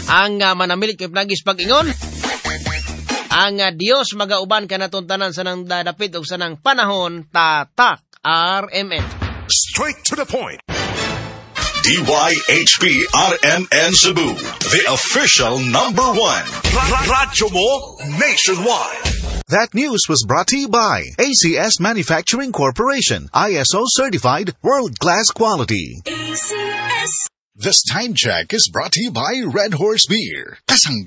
Ang manamilit kay Nagis pag-ingon, ang Dios magauban ka natuntanan sa nang dadapit o sa nang panahon, tatak RMN. Straight to the point. DYHP RMN Cebu, the official number 1. Radyo mo nationwide. That news was brought to you by ACS Manufacturing Corporation, ISO certified world-class quality. ACS. This time check is brought to you by Red Horse Beer. Kasang